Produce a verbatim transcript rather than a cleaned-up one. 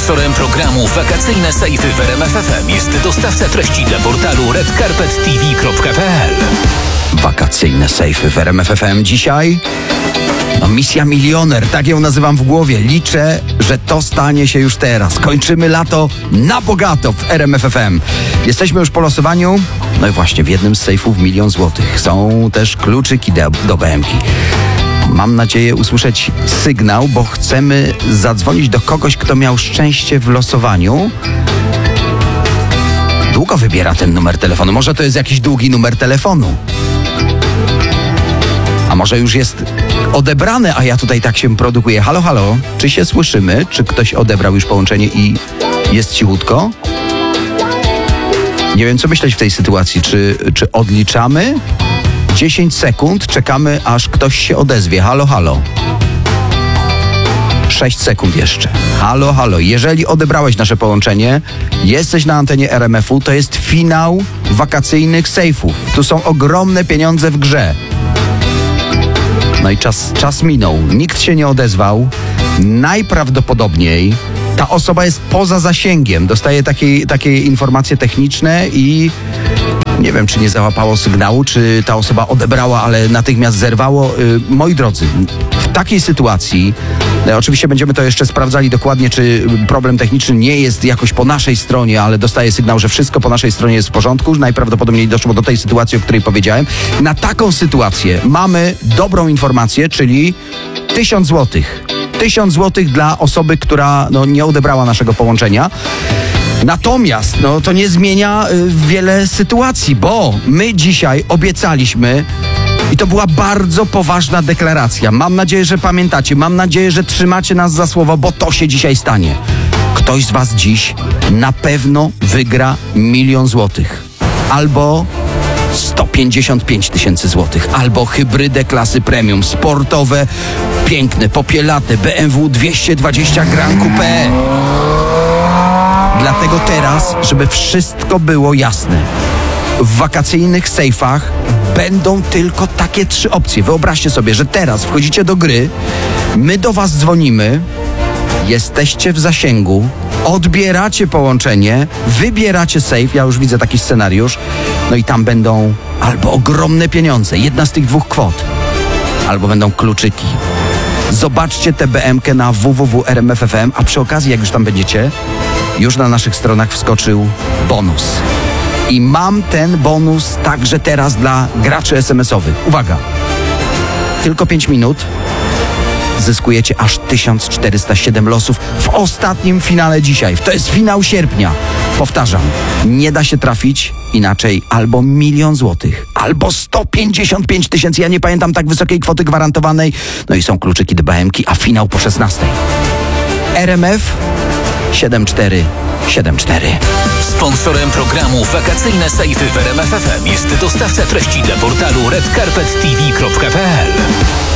Sponsorem programu Wakacyjne Sejfy w R M F F M jest dostawca treści dla portalu red carpet t v kropka p l. Wakacyjne Sejfy w R M F F M dzisiaj. No, misja milioner, tak ją nazywam w głowie. Liczę, że to stanie się już teraz. Kończymy lato na bogato w R M F F M. Jesteśmy już po losowaniu. No i właśnie w jednym z sejfów milion złotych. Są też kluczyki do, do B M ki. Mam nadzieję usłyszeć sygnał, bo chcemy zadzwonić do kogoś, kto miał szczęście w losowaniu. Długo wybiera ten numer telefonu. Może to jest jakiś długi numer telefonu. A może już jest odebrane, a ja tutaj tak się produkuję. Halo, halo, czy się słyszymy? Czy ktoś odebrał już połączenie i jest cichutko? Nie wiem, co myśleć w tej sytuacji. Czy, czy odliczamy? dziesięć sekund, czekamy, aż ktoś się odezwie. Halo, halo. sześć sekund jeszcze. Halo, halo. Jeżeli odebrałeś nasze połączenie, jesteś na antenie R M F u, to jest finał wakacyjnych sejfów. Tu są ogromne pieniądze w grze. No i czas, czas minął. Nikt się nie odezwał. Najprawdopodobniej ta osoba jest poza zasięgiem. Dostaje takie, takie informacje techniczne i nie wiem, czy nie załapało sygnału, czy ta osoba odebrała, ale natychmiast zerwało. Yy, moi drodzy, w takiej sytuacji, yy, oczywiście będziemy to jeszcze sprawdzali dokładnie, czy problem techniczny nie jest jakoś po naszej stronie, ale dostaję sygnał, że wszystko po naszej stronie jest w porządku. Najprawdopodobniej doszło do tej sytuacji, o której powiedziałem. Na taką sytuację mamy dobrą informację, czyli tysiąc złotych. Tysiąc złotych dla osoby, która no, nie odebrała naszego połączenia. Natomiast no, to nie zmienia y, wiele sytuacji, bo my dzisiaj obiecaliśmy i to była bardzo poważna deklaracja. Mam nadzieję, że pamiętacie, mam nadzieję, że trzymacie nas za słowo, bo to się dzisiaj stanie. Ktoś z was dziś na pewno wygra milion złotych. Albo sto pięćdziesiąt pięć tysięcy złotych, albo hybrydę klasy premium, sportowe, piękne, popielate B M W dwieście dwadzieścia Gran Coupe. Dlatego teraz, żeby wszystko było jasne, w wakacyjnych sejfach będą tylko takie trzy opcje. Wyobraźcie sobie, że teraz wchodzicie do gry, my do was dzwonimy, jesteście w zasięgu, odbieracie połączenie, wybieracie sejf, ja już widzę taki scenariusz, no i tam będą albo ogromne pieniądze, jedna z tych dwóch kwot, albo będą kluczyki. Zobaczcie tę B M kę na w w w kropka r m f f m, a przy okazji, jak już tam będziecie, już na naszych stronach wskoczył bonus. I mam ten bonus także teraz dla graczy es em es owych. Uwaga! Tylko pięć minut. Zyskujecie aż tysiąc czterysta siedem losów w ostatnim finale dzisiaj. To jest finał sierpnia. Powtarzam, nie da się trafić inaczej albo milion złotych, albo sto pięćdziesiąt pięć tysięcy. Ja nie pamiętam tak wysokiej kwoty gwarantowanej. No i są kluczyki do B M ki, a finał po szesnastej. R M F siedem cztery siedem cztery. Sponsorem programu Wakacyjne Sejfy w R M F F M jest dostawca treści dla portalu red carpet t v kropka p l.